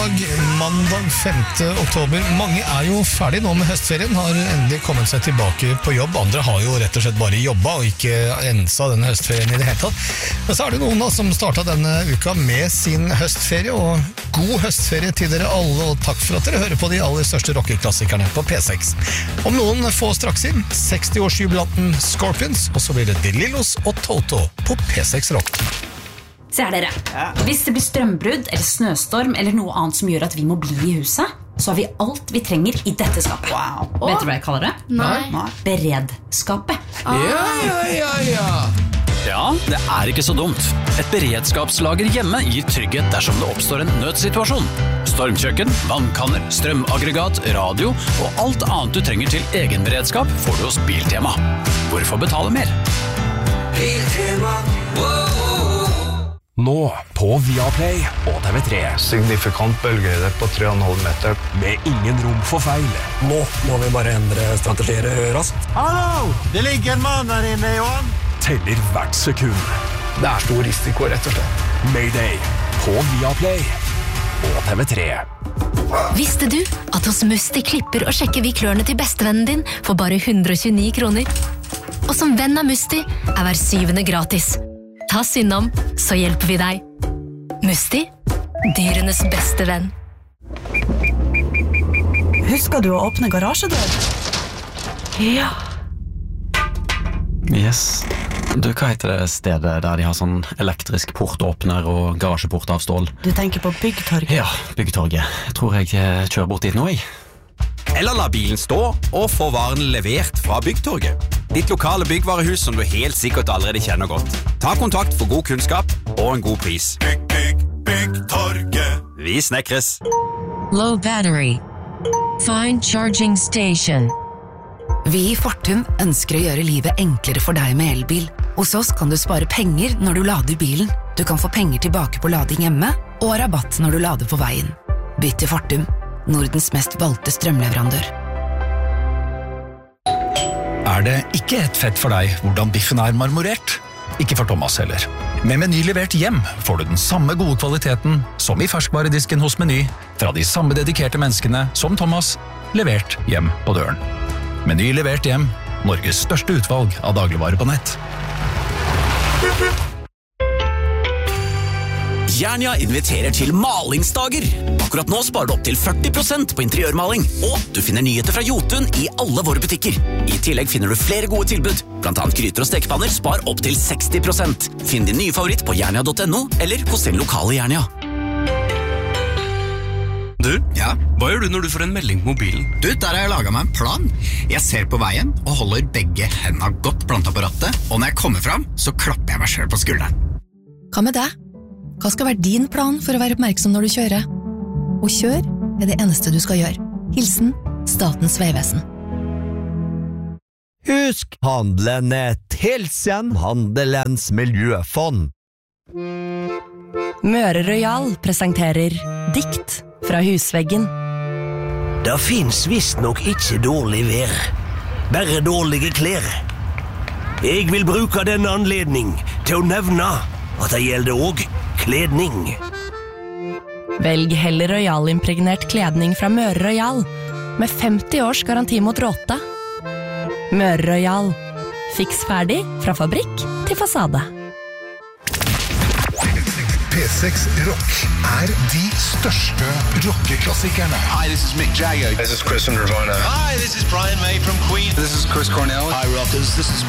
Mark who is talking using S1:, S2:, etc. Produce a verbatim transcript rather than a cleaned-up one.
S1: dag, mandag femte oktober. Mange er jo ferdig nå med høstferien, har endelig kommet seg tilbake på jobb. Andre har jo rett og slett bare jobba og ikke ensa denne høstferien i det hele tatt. Men så er det noen da som startet denne uka med sin høstferie, og god høstferie til dere alle, og takk for at dere hører på de aller største rockeklassikerne på P seks. Om noen få straks inn, seksti-årsjubilanten Scorpions, og så blir det De Lillos og Toto på P seks Rock.
S2: Se her dere, hvis det blir strømbrudd eller snøstorm eller noe annet som gjør at vi må bli i huset, så har vi alt vi trenger i dette skapet.
S3: Wow.
S2: Vet du hva jeg kaller det?
S3: Nei.
S2: Beredskapet.
S3: Ah. Ja, ja, ja, ja.
S4: Ja, det er ikke så dumt. Et beredskapslager hjemme gir trygghet dersom det oppstår en nødsituasjon. Stormkjøkken, vannkanner, strømaggregat, radio og alt annet du trenger til egen beredskap får du hos Biltema. Hvorfor betale mer?
S5: Biltema, wow.
S6: Nå på Viaplay og T V tre.
S7: Signifikant bølgehøyde på tre komma fem meter.
S6: Med ingen rom for feil.
S8: Nå må vi bare endre strategier raskt.
S9: Hallo! Det ligger en mann her inne, Johan.
S6: Teller hvert sekund.
S7: Det er stor risiko, rett og slett.
S6: Mayday på Viaplay og T V tre.
S10: Visste du at hos Musti klipper og sjekker vi klørne til bestevennen din for bare hundre og tjueni kroner? Og som venn av Musti er hver syvende gratis. Ta synd om, så hjelper vi deg. Musti, dyrenes beste venn.
S11: Husker du å åpne garasjedør?
S10: Ja.
S12: Yes. Du, hva heter det stedet der de har sånn elektrisk portåpner og garasjeport av stål?
S11: Du tenker på Byggtorget?
S12: Ja, Byggtorget. Jeg tror jeg kjører bort dit nå, jeg.
S13: Eller la bilen stå og få varen levert fra Byggtorget. Ditt lokale byggvarehus som du helt sikkert allerede kjenner godt. Ta kontakt for god kunnskap og en god pris.
S14: Bygg, bygg, Byggtorget.
S13: Vi snekres.
S15: Low battery. Find charging station.
S16: Vi i Fortum ønsker å gjøre livet enklere for deg med elbil. Hos oss kan du spare penger når du lader bilen. Du kan få penger tilbake på lading hjemme, og rabatt når du lader på veien. Bytt til Fortum, Nordens mest valgte strømleverandør.
S17: Er det ikke et fett for deg hvordan biffen er marmorert? Ikke for Thomas heller. Med Meny levert hjem får du den samme gode kvaliteten som i ferskvaredisken hos Meny, fra de samme dedikerte menneskene som Thomas, levert hjem på døren. Meny levert hjem, Norges største utvalg av dagligvarer på nett.
S4: Jernia inviterer til malingsdager. Akkurat nå sparer du opp til førti prosent på interiørmaling, og du finner nyheter fra Jotun i alle våre butikker. I tillegg finner du flere gode tilbud, blant annet gryter og stekepanner spar opp til seksti prosent. Finn din nye favoritt på jernia punktum no eller hos din lokale Jernia.
S18: Du, ja? Hva gjør du når du får en melding på mobilen?
S13: Du, der har jeg laget meg en plan. Jeg ser på veien og holder begge hendene godt plantet på rattet, og når jeg kommer frem, så klapper jeg meg selv på skulderen.
S10: Hva med deg? Hva skal være din plan for å være oppmerksom når du kjører? Og kjør er det eneste du skal gjøre. Hilsen Statens vegvesen.
S19: Husk handelen Tilsen, Handelens miljøfond.
S20: Møre Royal presenterer Dikt fra husveggen.
S21: Det finns visst nok ikke dårlig vær, bare dårlige klær. Jeg vil bruke denne anledning til å nevne at det gjelder også kledning.
S20: Velg heller Royal-impregnert kledning fra Møre Royal, med femti års garanti mot råte. Møre Royal. Fiks ferdig fra fabrikk til fasade.
S22: P seks Rock er de største rockeklassikerne.
S23: Hi, this is Mick Jagger.
S24: This is Chris from Nirvana.
S23: Hi, this is Brian May from Queen.
S24: This is Chris Cornell.
S23: Hi, rockers. This is